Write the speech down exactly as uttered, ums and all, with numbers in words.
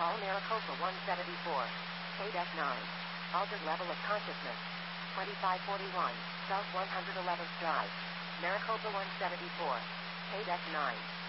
Call Maricopa one seventy-four. K nine. Altered level of consciousness. twenty-five forty-one, South one hundred eleventh Drive. Maricopa one seventy-four. K nine.